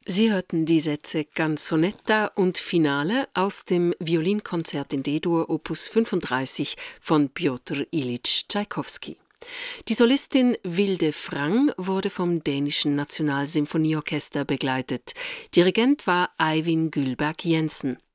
Sie hörten die Sätze Canzonetta und Finale aus dem Violinkonzert in D-Dur Opus 35 von Pjotr Ilyitsch Tschaikowski. Die Solistin Wilde Frang wurde vom dänischen Nationalsinfonieorchester begleitet. Dirigent war Eivind Gullberg Jensen.